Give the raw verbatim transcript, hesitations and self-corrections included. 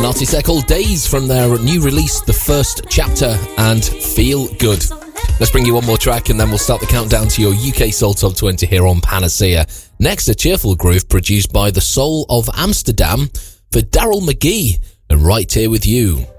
An artist they're called Days from their new release, The First Chapter, and Feel Good. Let's bring you one more track and then we'll start the countdown to your U K Soul Top twenty here on Panacea. Next, a cheerful groove produced by the Soul of Amsterdam for Daryl McGee, and Right Here With You.